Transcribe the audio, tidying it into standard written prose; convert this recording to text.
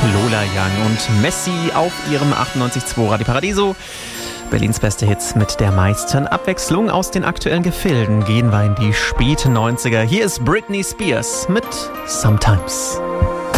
Lola Young und Messi auf ihrem 98.2 Radio Paradiso. Berlins beste Hits mit der meisten Abwechslung. Aus den aktuellen Gefilden gehen wir in die späten 90er. Hier ist Britney Spears mit Sometimes.